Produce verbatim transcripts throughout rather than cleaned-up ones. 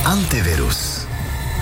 Antivirus.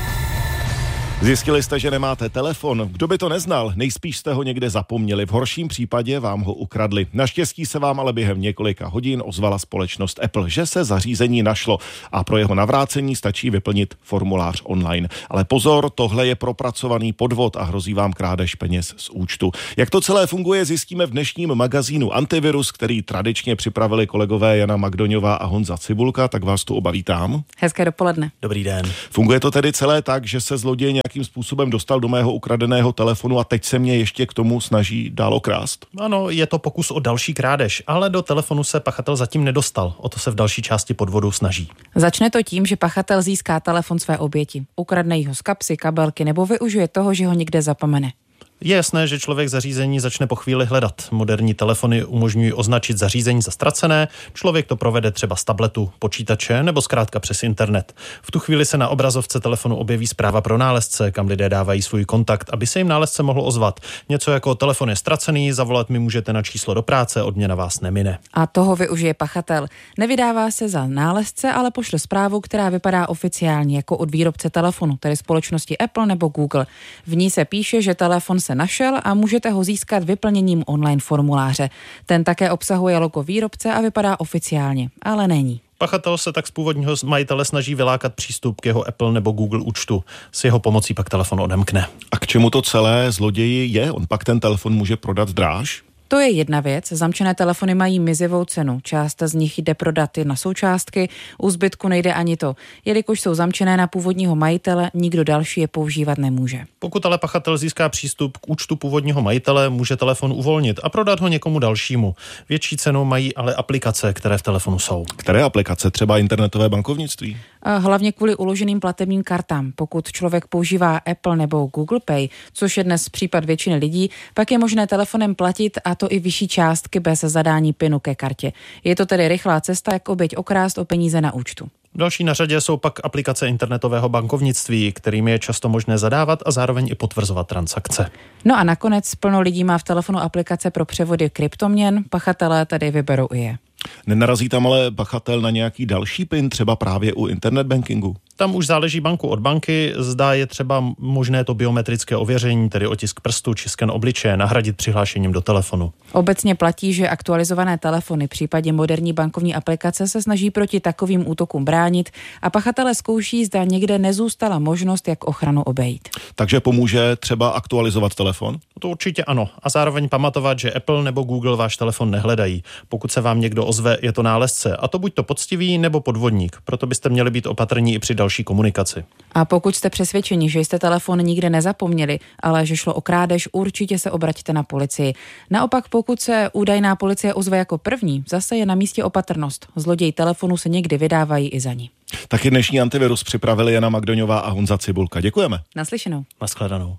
Zjistili jste, že nemáte telefon? Kdo by to neznal? Nejspíš jste ho někde zapomněli. V horším případě vám ho ukradli. Naštěstí se vám ale během několika hodin ozvala společnost Apple, že se zařízení našlo a pro jeho navrácení stačí vyplnit formulář online. Ale pozor, tohle je propracovaný podvod a hrozí vám krádež peněz z účtu. Jak to celé funguje, zjistíme v dnešním magazínu Antivirus, který tradičně připravili kolegové Jana Magdoňová a Honza Cibulka, tak vás tu oba vítám. Hezké dopoledne. Dobrý den. Funguje to tedy celé tak, že se zloděj nějakým způsobem dostal do mého ukradeného telefonu a teď se mě ještě k tomu snaží dál okrást? Ano, je to pokus o další krádež, ale do telefonu se pachatel zatím nedostal. O to se v další části podvodu snaží. Začne to tím, že pachatel získá telefon své oběti. Ukradne jí ho z kapsy, kabelky nebo využije toho, že ho někde zapomene. Je jasné, že člověk zařízení začne po chvíli hledat. Moderní telefony umožňují označit zařízení za ztracené, člověk to provede třeba z tabletu, počítače nebo zkrátka přes internet. V tu chvíli se na obrazovce telefonu objeví zpráva pro nálezce, kam lidé dávají svůj kontakt, aby se jim nálezce mohl ozvat. Něco jako telefon je ztracený, zavolat mi můžete na číslo do práce, odměna vás nemine. A toho využije pachatel. Nevydává se za nálezce, ale pošle zprávu, která vypadá oficiálně jako od výrobce telefonu, tedy společnosti Apple nebo Google. V ní se píše, že telefon se našel a můžete ho získat vyplněním online formuláře. Ten také obsahuje logo výrobce a vypadá oficiálně, ale není. Pachatel se tak z původního majitele snaží vylákat přístup k jeho Apple nebo Google účtu. S jeho pomocí pak telefon odemkne. A k čemu to celé zloději je? On pak ten telefon může prodat dráž? To je jedna věc. Zamčené telefony mají mizivou cenu. Část z nich jde prodat na součástky, u zbytku nejde ani to. Jelikož jsou zamčené na původního majitele, nikdo další je používat nemůže. Pokud ale pachatel získá přístup k účtu původního majitele, může telefon uvolnit a prodat ho někomu dalšímu. Větší cenu mají ale aplikace, které v telefonu jsou. Které aplikace? Třeba internetové bankovnictví? A hlavně kvůli uloženým platebním kartám. Pokud člověk používá Apple nebo Google Pay, což je dnes případ většiny lidí, pak je možné telefonem platit a to i vyšší částky bez zadání pinu ke kartě. Je to tedy rychlá cesta, jak oběť okrást o peníze na účtu. Další na řadě jsou pak aplikace internetového bankovnictví, kterými je často možné zadávat a zároveň i potvrzovat transakce. No a nakonec plno lidí má v telefonu aplikace pro převody kryptoměn, pachatelé tedy vyberou i je. Nenarazí tam ale pachatel na nějaký další pin, třeba právě u internet bankingu? Tam už záleží banku od banky, zdá je třeba možné to biometrické ověření, tedy otisk prstu či sken obličeje, nahradit přihlášením do telefonu. Obecně platí, že aktualizované telefony v případě moderní bankovní aplikace se snaží proti takovým útokům bránit a pachatelé zkouší, zda někde nezůstala možnost, jak ochranu obejít. Takže pomůže třeba aktualizovat telefon? To určitě ano. A zároveň pamatovat, že Apple nebo Google váš telefon nehledají. Pokud se vám někdo ozve, je to nálezce. A to buď to poctivý nebo podvodník. Proto byste měli být opatrní i při další komunikaci. A pokud jste přesvědčeni, že jste telefon nikde nezapomněli, ale že šlo o krádež, určitě se obraťte na policii. Naopak, pokud se údajná policie ozve jako první, zase je na místě opatrnost. Zloději telefonu se někdy vydávají i za ní. Taky dnešní Antivirus připravili Jana Magdoňová a Honza Cibulka. Děkujeme. Naslyšenou. Nashledanou.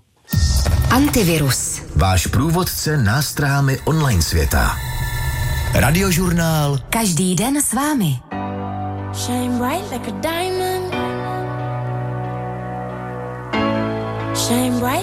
Antivirus. Váš průvodce nástrahami online světa. Radiožurnál. Každý den s vámi. Shine bright like a diamond. Shine bright.